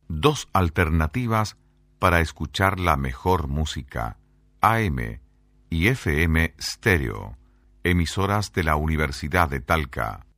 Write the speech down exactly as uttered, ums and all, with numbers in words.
dos alternativas para escuchar la mejor música, A M y F M Stereo, emisoras de la Universidad de Talca.